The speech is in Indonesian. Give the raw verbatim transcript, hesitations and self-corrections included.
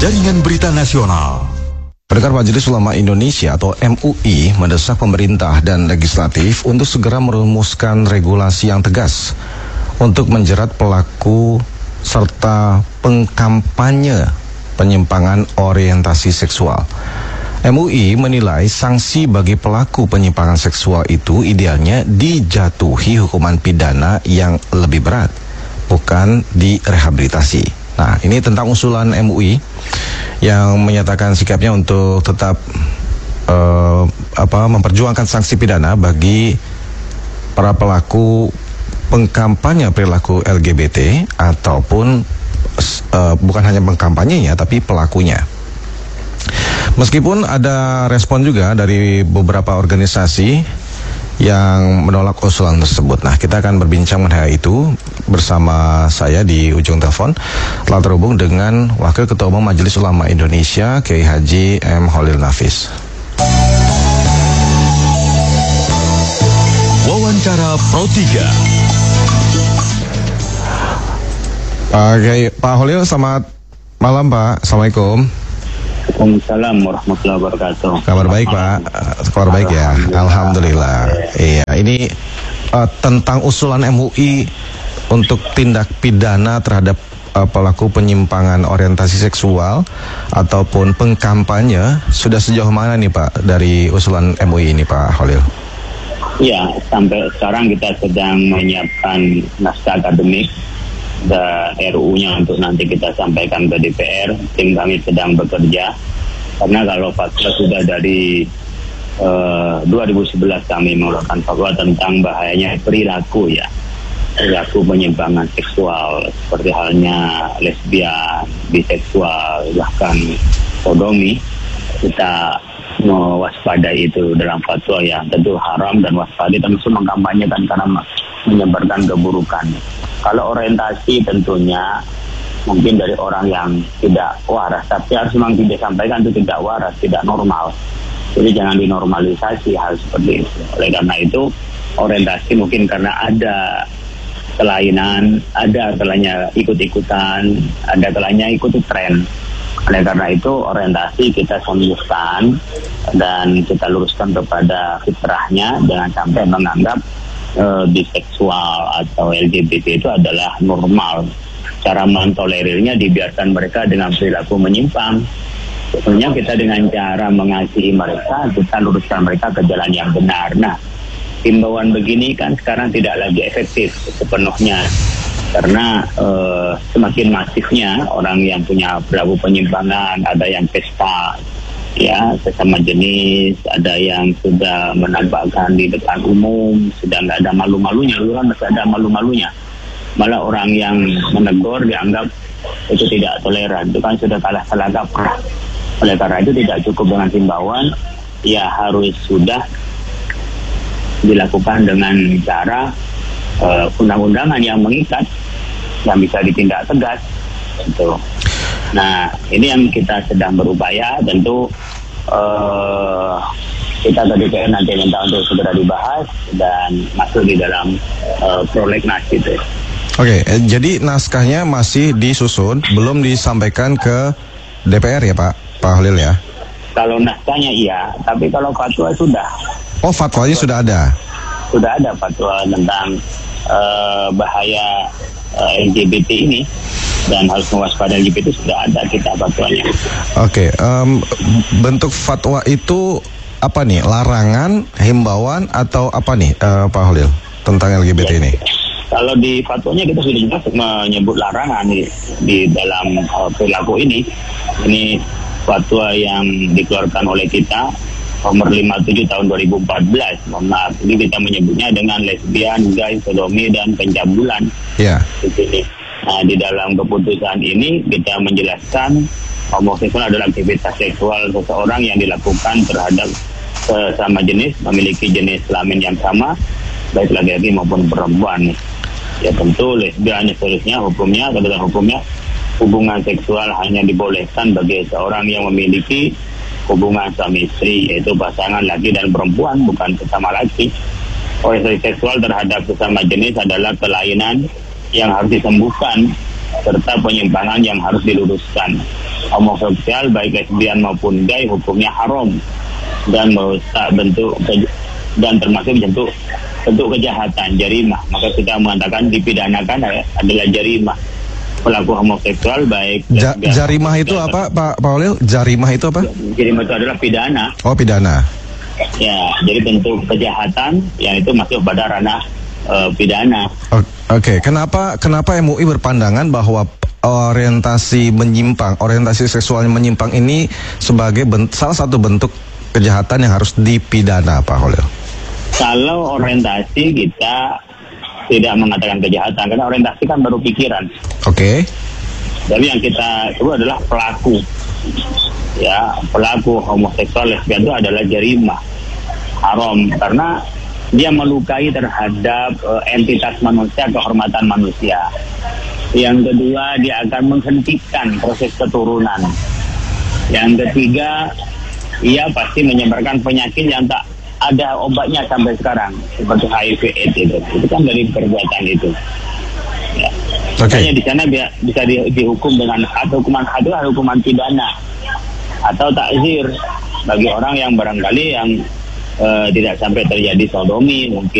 Jaringan Berita Nasional. Pendengar, Majelis Ulama Indonesia atau M U I mendesak pemerintah dan legislatif untuk segera merumuskan regulasi yang tegas untuk menjerat pelaku serta pengkampanye penyimpangan orientasi seksual. M U I menilai sanksi bagi pelaku penyimpangan seksual itu idealnya dijatuhi hukuman pidana yang lebih berat, bukan direhabilitasi. Nah, ini tentang usulan M U I yang menyatakan sikapnya untuk tetap uh, apa memperjuangkan sanksi pidana bagi para pelaku pengkampanye perilaku L G B T ataupun uh, bukan hanya pengkampanyenya tapi pelakunya. Meskipun ada respon juga dari beberapa organisasi yang menolak usulan tersebut. Nah, kita akan berbincang mengenai itu bersama saya di ujung telepon. Telah terhubung dengan Wakil Ketua Umum Majelis Ulama Indonesia, Kiai Haji M. Holil Nafis. Wawancara Pro tiga. Pak, Pak Holil, selamat malam Pak. Assalamualaikum. Waalaikumsalam warahmatullahi wabarakatuh. Kabar baik Pak, kabar baik ya. Alhamdulillah. Iya, ini uh, tentang usulan M U I untuk tindak pidana terhadap uh, pelaku penyimpangan orientasi seksual ataupun pengkampanye, sudah sejauh mana nih Pak dari usulan M U I ini Pak Holil? Ya, sampai sekarang kita sedang menyiapkan naskah akademik dan R U-nya untuk nanti kita sampaikan ke D P R. Tim kami sedang bekerja karena kalau fatwa sudah dari uh, dua ribu sebelas kami mengeluarkan fatwa tentang bahayanya perilaku ya perilaku penyimpangan seksual seperti halnya lesbian, biseksual, bahkan sodomi. Kita mewaspadai itu dalam fatwa yang tentu haram dan waspada, termasuk mengkampanyekan karena menyebarkan keburukan. Kalau orientasi tentunya mungkin dari orang yang tidak waras, tapi harus memang tidak sampaikan itu tidak waras, tidak normal. Jadi jangan dinormalisasi hal seperti itu. Oleh karena itu orientasi mungkin karena ada kelainan, ada kalanya ikut-ikutan, ada kalanya ikuti tren. Oleh karena itu orientasi kita sembuhkan dan kita luruskan kepada fitrahnya, jangan sampai menganggap Uh, biseksual atau L G B T itu adalah normal. Cara mentolerirnya dibiarkan mereka dengan perilaku menyimpang. Sebenarnya kita dengan cara mengasihi mereka, kita luruskan mereka ke jalan yang benar. Nah, himbauan begini kan sekarang tidak lagi efektif sepenuhnya karena uh, semakin masifnya orang yang punya perilaku penyimpangan, ada yang pesta ya sesama jenis, ada yang sudah menampakkan di depan umum, sudah nggak ada malu-malunya, dulu kan masih ada malu-malunya. Malah orang yang menegur dianggap itu tidak toleran, itu kan sudah kalah salah kaprah. Oleh karena itu tidak cukup dengan himbauan, ya harus sudah dilakukan dengan cara uh, undang-undangan yang mengikat, yang bisa ditindak tegas. Gitu. Nah, ini yang kita sedang berupaya, tentu uh, kita ke D P R nanti minta untuk segera dibahas dan masuk di dalam uh, prolegnas gitu. Oke, eh, jadi naskahnya masih disusun, belum disampaikan ke D P R ya Pak, Pak Holil ya? Kalau naskahnya iya, tapi kalau fatwa sudah. Oh, fatwanya sudah ada? Sudah ada fatwa tentang uh, bahaya uh, L G B T ini. Dan harus mewaspadai L G B T sudah ada kita fatwanya. Oke, okay, um, bentuk fatwa itu apa nih? Larangan, himbauan atau apa nih uh, Pak Holil tentang L G B T ya, ini? Kalau di fatwanya kita sudah jelas menyebut larangan di, di dalam uh, perilaku ini. Ini fatwa yang dikeluarkan oleh kita nomor lima puluh tujuh tahun dua ribu empat belas. Mohon maaf, ini kita menyebutnya dengan lesbian, gay, sodomi dan pencabulan. Iya. Yeah. Nah, di dalam keputusan ini kita menjelaskan homoseksual adalah aktivitas seksual seseorang yang dilakukan terhadap sesama jenis, memiliki jenis kelamin yang sama, baik laki-laki maupun perempuan. Ya tentu lesbian seterusnya hukumnya, ketentuan hukumnya hubungan seksual hanya dibolehkan bagi seorang yang memiliki hubungan suami istri, yaitu pasangan laki dan perempuan, bukan sesama laki. Orientasi seksual terhadap sesama jenis adalah kelainan yang harus disembuhkan serta penyimpangan yang harus diluruskan. Homoseksual baik lesbian maupun gay hukumnya haram dan merusak bentuk ke- dan termasuk bentuk bentuk kejahatan jarimah. Maka kita mengatakan dipidanakan adalah jarimah. Pelaku homoseksual baik Ja, lesbian, jarimah itu apa, Pak Pak Holil? Jarimah itu apa? jarimah itu adalah pidana. Oh, pidana. Ya, jadi bentuk kejahatan yang itu masuk pada ranah uh, pidana. O- Oke, kenapa kenapa M U I berpandangan bahwa orientasi menyimpang, orientasi seksualnya menyimpang ini sebagai bent- salah satu bentuk kejahatan yang harus dipidana, Pak Holil? Kalau orientasi kita tidak mengatakan kejahatan, karena orientasi kan baru pikiran. Oke. Jadi yang kita itu adalah pelaku. Ya, pelaku homoseksual lesbian itu adalah jarimah haram karena dia melukai terhadap uh, entitas manusia, kehormatan manusia. Yang kedua, dia akan menghentikan proses keturunan. Yang ketiga, ia pasti menyebarkan penyakit yang tak ada obatnya sampai sekarang, seperti H I V AIDS itu. Itu kan dari perbuatan itu. Ya. Oke. Makanya di sana bi- bisa di, dihukum dengan atau hukuman had adalah hukuman pidana atau takzir bagi orang yang barangkali yang uh, tidak sampai terjadi sodomi mungkin.